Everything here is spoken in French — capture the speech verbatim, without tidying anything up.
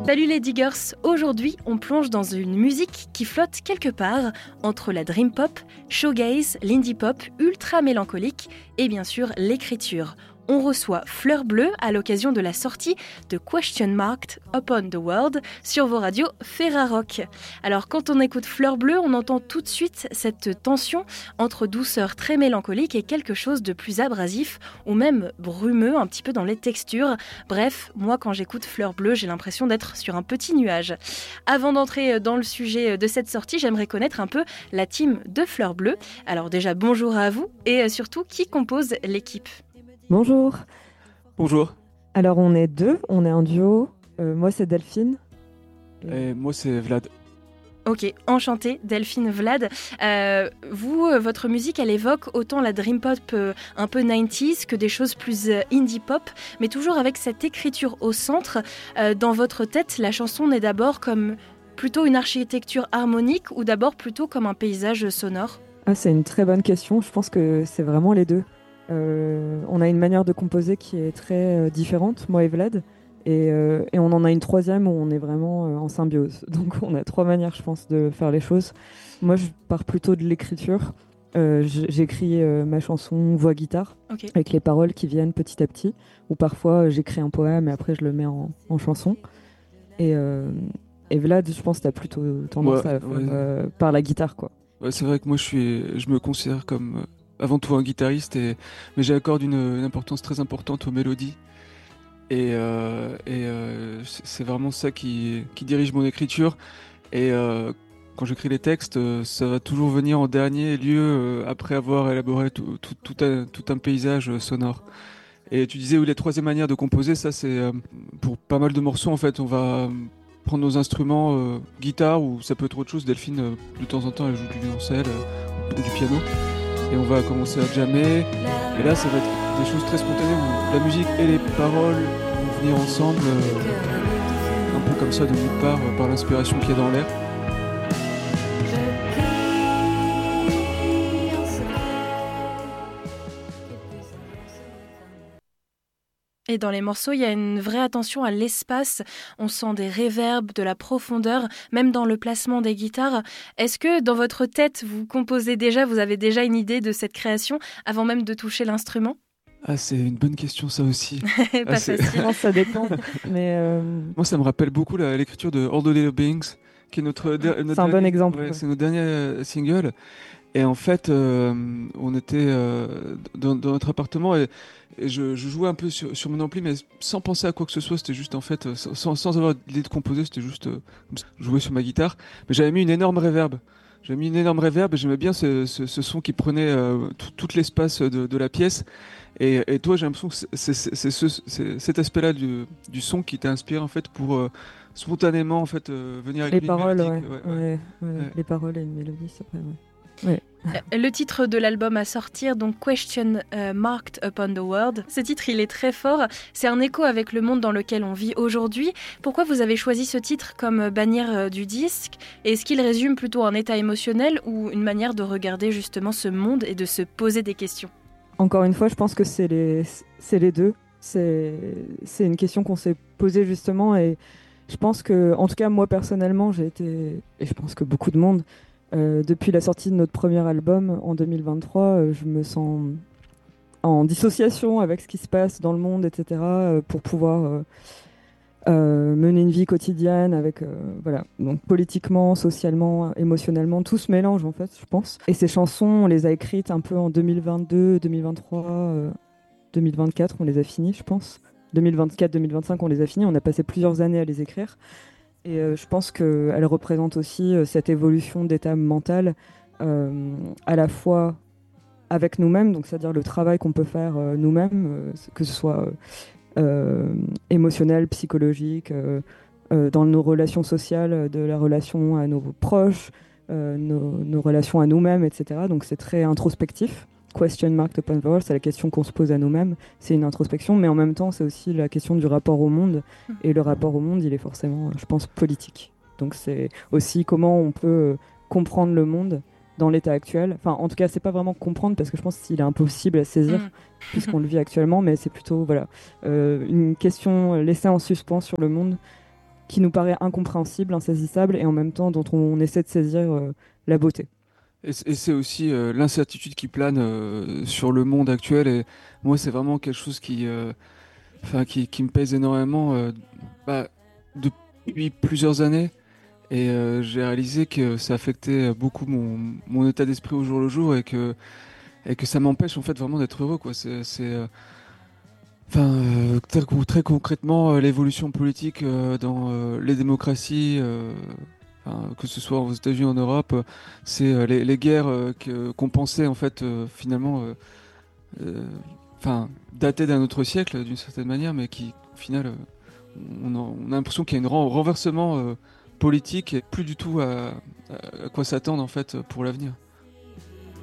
Salut les diggers, aujourd'hui on plonge dans une musique qui flotte quelque part entre la dream pop, shoegaze, l'indie pop, ultra mélancolique et bien sûr l'écriture. On reçoit Fleur Bleue à l'occasion de la sortie de Question Marked Upon the World sur vos radios Ferrarock. Alors quand on écoute Fleur Bleue, on entend tout de suite cette tension entre douceur très mélancolique et quelque chose de plus abrasif ou même brumeux, un petit peu dans les textures. Bref, moi quand j'écoute Fleur Bleue, j'ai l'impression d'être sur un petit nuage. Avant d'entrer dans le sujet de cette sortie, j'aimerais connaître un peu la team de Fleur Bleue. Alors déjà, bonjour à vous et surtout, qui compose l'équipe ? Bonjour. Bonjour. Alors on est deux, on est un duo. Euh, moi c'est Delphine. Et... Et moi c'est Vlad. Ok, enchanté, Delphine, Vlad. Euh, vous, euh, votre musique, elle évoque autant la dream pop euh, un peu quatre-vingt-dix que des choses plus euh, indie pop, mais toujours avec cette écriture au centre. Euh, dans votre tête, la chanson naît d'abord comme plutôt une architecture harmonique ou d'abord plutôt comme un paysage sonore ? Ah, c'est une très bonne question, je pense que c'est vraiment les deux. Euh, on a une manière de composer qui est très euh, différente, moi et Vlad, et, euh, et on en a une troisième où on est vraiment euh, en symbiose. Donc on a trois manières, je pense, de faire les choses. Moi, je pars plutôt de l'écriture. Euh, j'écris euh, ma chanson voix-guitare, okay. avec les paroles qui viennent petit à petit, ou parfois euh, j'écris un poème et après je le mets en, en chanson. Et, euh, et Vlad, je pense que t'as plutôt tendance ouais, à faire ouais. euh, par la guitare, quoi. Ouais, c'est vrai que moi je suis, je me considère comme euh, avant tout un guitariste, et, mais j'accorde une, une importance très importante aux mélodies. Et, euh, et euh, c'est vraiment ça qui, qui dirige mon écriture. Et euh, quand j'écris les textes, euh, ça va toujours venir en dernier lieu euh, après avoir élaboré tout, tout, tout, un, tout un paysage sonore. Et tu disais, oui, la troisième manière de composer, ça c'est euh, pour pas mal de morceaux en fait, on va prendre nos instruments, euh, guitare ou ça peut être autre chose. Delphine, euh, de temps en temps, elle joue du violoncelle euh, ou du piano. Et on va commencer à jammer. Et là, ça va être des choses très spontanées où la musique et les paroles vont venir ensemble, euh, un peu comme ça, de nulle part, euh, par l'inspiration qu'il y a dans l'air. Et dans les morceaux, il y a une vraie attention à l'espace. On sent des réverbes, de la profondeur, même dans le placement des guitares. Est-ce que dans votre tête, vous composez déjà, vous avez déjà une idée de cette création avant même de toucher l'instrument ? Ah, c'est une bonne question, ça aussi. Pas ah, facile. Non, ça dépend. Mais euh... Moi, ça me rappelle beaucoup la, l'écriture de All the Little Beings, qui est notre, de, notre c'est un dernier, bon exemple. Ouais, ouais. C'est notre dernier euh, single. Et en fait, euh, on était euh, dans, dans notre appartement et, et je, je jouais un peu sur, sur mon ampli, mais sans penser à quoi que ce soit. C'était juste en fait, sans, sans avoir l'idée de composer, c'était juste euh, jouer sur ma guitare. Mais j'avais mis une énorme réverb. J'avais mis une énorme réverb et j'aimais bien ce, ce, ce son qui prenait euh, tout, tout l'espace de, de la pièce. Et, et toi, j'ai l'impression que c'est, c'est, c'est, ce, c'est cet aspect-là du, du son qui t'a inspiré en fait pour euh, spontanément en fait euh, venir avec les une paroles, mélodie. ouais. Ouais, ouais. Ouais, ouais. Ouais. Les paroles et une mélodie, c'est vrai. Ouais. Ouais. Le titre de l'album à sortir, donc Question uh, Marked Upon the World, ce titre il est très fort, c'est un écho avec le monde dans lequel on vit aujourd'hui. Pourquoi vous avez choisi ce titre comme bannière du disque ? Est-ce qu'il résume plutôt un état émotionnel ou une manière de regarder justement ce monde et de se poser des questions ? Encore une fois, je pense que c'est les, c'est les deux. C'est, c'est une question qu'on s'est posée justement et je pense que, en tout cas moi personnellement, j'ai été, et je pense que beaucoup de monde, Euh, depuis la sortie de notre premier album en deux mille vingt-trois, euh, je me sens en dissociation avec ce qui se passe dans le monde, et cetera, euh, pour pouvoir euh, euh, mener une vie quotidienne avec, euh, voilà, donc politiquement, socialement, émotionnellement, tout se mélange en fait, je pense. Et ces chansons, on les a écrites un peu en deux mille vingt-deux, deux mille vingt-trois, euh, deux mille vingt-quatre, on les a finies, je pense. deux mille vingt-quatre, deux mille vingt-cinq, on les a finies, on a passé plusieurs années à les écrire. Et euh, je pense qu'elle représente aussi euh, cette évolution d'état mental, euh, à la fois avec nous-mêmes, donc c'est-à-dire le travail qu'on peut faire euh, nous-mêmes, euh, que ce soit euh, émotionnel, psychologique, euh, euh, dans nos relations sociales, de la relation à nos proches, euh, nos, nos relations à nous-mêmes, et cetera. Donc c'est très introspectif. Question marked upon the world, c'est la question qu'on se pose à nous-mêmes, c'est une introspection, mais en même temps c'est aussi la question du rapport au monde, et le rapport au monde il est forcément, je pense, politique. Donc c'est aussi comment on peut comprendre le monde dans l'état actuel, enfin en tout cas c'est pas vraiment comprendre parce que je pense qu'il est impossible à saisir mmh. puisqu'on le vit actuellement, mais c'est plutôt voilà, euh, une question laissée en suspens sur le monde qui nous paraît incompréhensible, insaisissable, et en même temps dont on essaie de saisir euh, la beauté. Et c- et c'est aussi euh, l'incertitude qui plane euh, sur le monde actuel. Et moi, c'est vraiment quelque chose qui, euh, enfin, qui, qui me pèse énormément euh, bah, depuis plusieurs années. Et euh, j'ai réalisé que ça affectait beaucoup mon, mon état d'esprit au jour le jour et que, et que ça m'empêche en fait vraiment d'être heureux, quoi. C'est, c'est, euh, enfin, euh, très, con- très concrètement, euh, l'évolution politique euh, dans euh, les démocraties, euh, enfin, que ce soit aux États-Unis ou en Europe, euh, c'est euh, les, les guerres euh, que- qu'on pensait en fait euh, finalement, euh, euh, enfin, dataient d'un autre siècle d'une certaine manière, mais qui au final, euh, on, a on a l'impression qu'il y a un renversement euh, politique et plus du tout à, à- à quoi s'attendre en fait pour l'avenir.